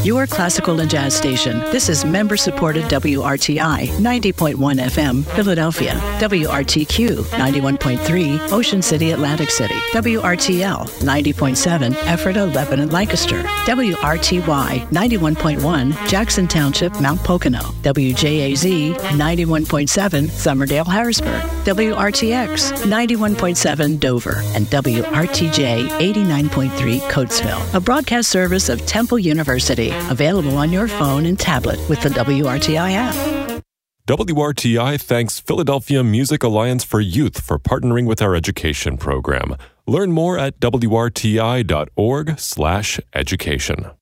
your classical and jazz station. This is member-supported WRTI 90.1 FM, Philadelphia. WRTQ 91.3, Ocean City, Atlantic City. WRTL 90.7, Ephrata, Lebanon, Lancaster. WRTY 91.1, Jackson Township, Mount Pocono. WJAZ 91.7, Summerdale, Harrisburg. WRTX 91.7, Dover. And WRTJ 89.3, Coatesville. A broadcast service of Temple University. Available on your phone and tablet with the WRTI app. WRTI thanks Philadelphia Music Alliance for Youth for partnering with our education program. Learn more at wrti.org/education.